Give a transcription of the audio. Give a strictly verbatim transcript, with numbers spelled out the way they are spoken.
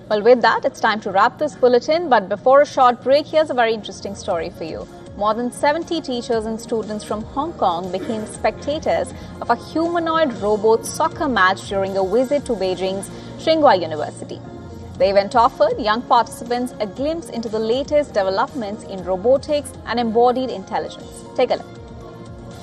Well, with that, it's time to wrap this bulletin. But before a short break, here's a very interesting story for you. More than seventy teachers and students from Hong Kong became spectators of a humanoid robot soccer match during a visit to Beijing's Tsinghua University. The event offered young participants a glimpse into the latest developments in robotics and embodied intelligence. Take a look.